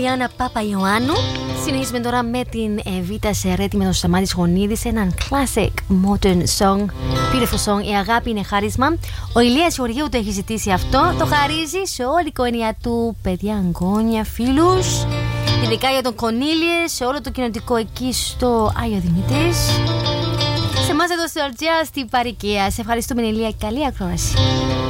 η Άννα Παπαϊωάννου. Συνεχίζουμε τώρα με την Εβίτα Σερέτη με τον Σταμάτη Σχονίδη σε έναν classic modern song. Beautiful song. Η αγάπη είναι χάρισμα. Ο Ηλίας Γεωργίου το έχει ζητήσει αυτό. Το χαρίζει σε όλη η οικογένειά του, παιδιά, εγγόνια, φίλους. Ειδικά για τον Κονίλιε, σε όλο το κοινοτικό εκεί στο Άγιο Δημήτρης. Σε εμάς εδώ στο Αρτζιά, στην παροικία. Σε ευχαριστούμε, Ηλία. Καλή ακρόαση.